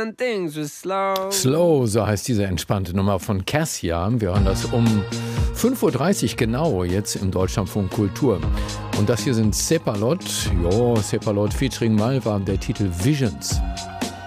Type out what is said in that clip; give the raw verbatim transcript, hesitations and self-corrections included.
when things were slow. Slow, so heißt diese entspannte Nummer von Cassia. Wir hören das um fünf Uhr dreißig genau jetzt im Deutschlandfunk Kultur. Und das hier sind Cephalot. Jo, Cephalot featuring Malva, der Titel Visions.